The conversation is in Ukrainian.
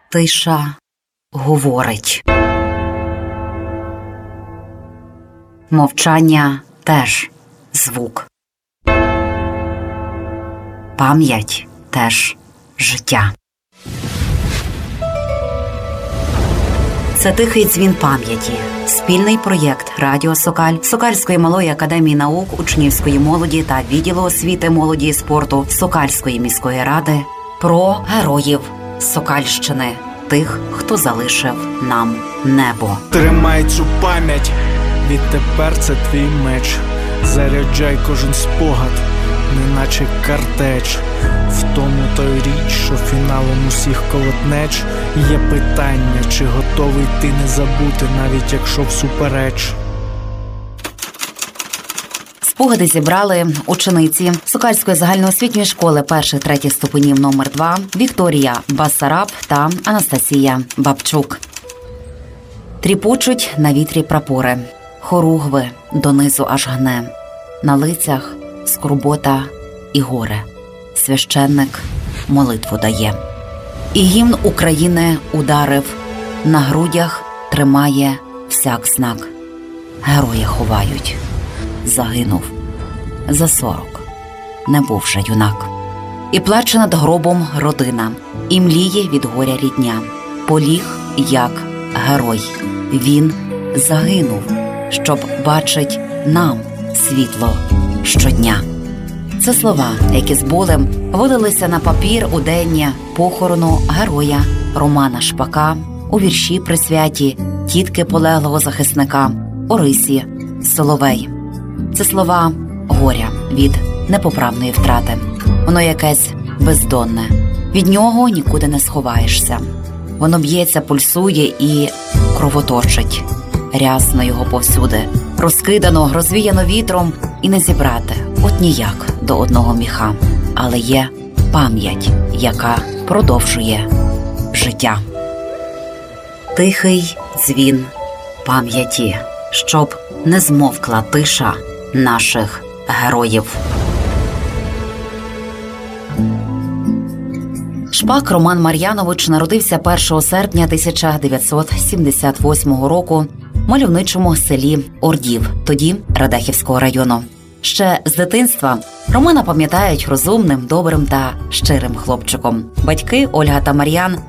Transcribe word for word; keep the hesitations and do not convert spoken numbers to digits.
Тиша говорить. Мовчання теж звук. Пам'ять теж життя. Це «Тихий дзвін пам'яті» – спільний проєкт Радіо Сокаль, Сокальської малої академії наук, учнівської молоді та відділу освіти, молоді і спорту Сокальської міської ради про героїв Сокальщини, тих, хто залишив нам небо. Тримай цю пам'ять, відтепер це твій меч. Заряджай кожен спогад, неначе картеч. В тому той річ, що фіналом усіх колотнеч. Є питання, чи готовий ти не забути, навіть якщо всупереч. Спогади зібрали учениці Сокальської загальноосвітньої школи перших-третіх ступенів номер два Вікторія Басараб та Анастасія Бабчук. Тріпочуть на вітрі прапори, хоругви донизу аж гне, на лицях скорбота і горе. Священник молитву дає. І гімн України ударив, на грудях тримає всяк знак. Герої ховають. Загинув за сорок, не був же юнак. І плаче над гробом родина, і мліє від горя рідня. Поліг, як герой, він загинув, щоб бачить нам світло щодня. Це слова, які з болем вилилися на папір у день похорону героя Романа Шпака у вірші присвяті тітки полеглого захисника Орисі Соловей. Це слова горя від непоправної втрати. Воно якесь бездонне. Від нього нікуди не сховаєшся. Воно б'ється, пульсує і кровоточить. Рясно його повсюди. Розкидано, розвіяно вітром і не зібрати. От ніяк до одного міха. Але є пам'ять, яка продовжує життя. Тихий дзвін пам'яті, щоб не змовкла тиша наших героїв. Шпак Роман Мар'янович народився першого серпня тисяча дев'ятсот сімдесят восьмого року в мальовничому селі Ордів, тоді Радехівського району. Ще з дитинства Романа пам'ятають розумним, добрим та щирим хлопчиком. Батьки Ольга та Мар'ян